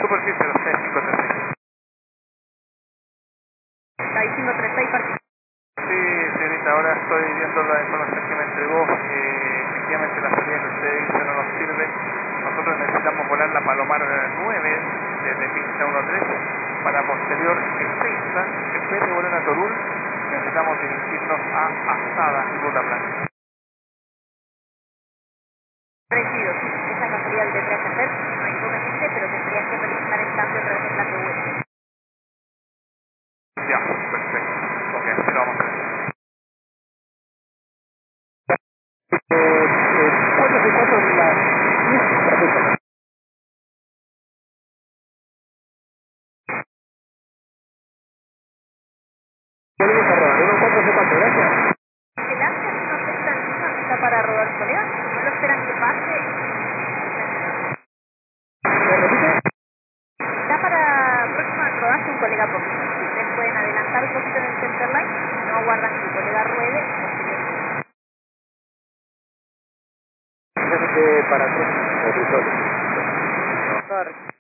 superficie 0536. Está diciendo 36 partidos. Sí, señorita, ahora estoy viendo la información que me entregó. Efectivamente la salida que usted dice no nos sirve. Nosotros necesitamos volar la Palomar 9 desde pista 13 para posterior Ezeiza. En vez de volar a Torul, necesitamos dirigirnos a Asada, Ruta Blanca. Recibido, sí. Esa casualidad que tendría que hacer, no hay inconveniente, pero tendría que realizar el cambio a través del plan de vuelo. Ya, perfecto. Ok, así lo vamos a hacer. 464 en la 10, perfecto. Volvemos a rodar, 1464, gracias. El ANSES no acepta ninguna cita para rodar colega, no lo esperan que pase. ¿Me repite? Está para próxima rodaje un colega poquito. Ustedes pueden adelantar un poquito en el center line, no aguardan que el colega ruede. Fíjate para 3 territorios. Correcto.